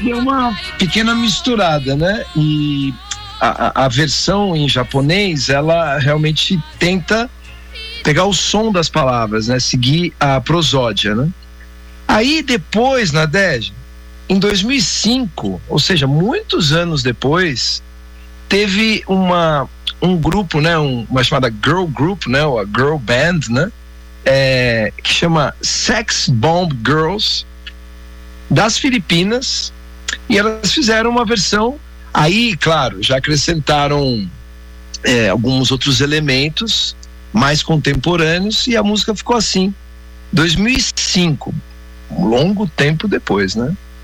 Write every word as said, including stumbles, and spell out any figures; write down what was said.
deu uma pequena misturada, né? E a, a, a versão em japonês, ela realmente tenta pegar o som das palavras, né? Seguir a prosódia, né? Aí depois, Nadege, em dois mil e cinco, ou seja, muitos anos depois, teve uma, um grupo, né? Um, uma chamada girl group, né? Ou a girl band, né? É, que chama Sex Bomb Girls, das Filipinas, e elas fizeram uma versão. Aí, claro, já acrescentaram é, alguns outros elementos mais contemporâneos, e a música ficou assim. dois mil e cinco, um longo tempo depois, né?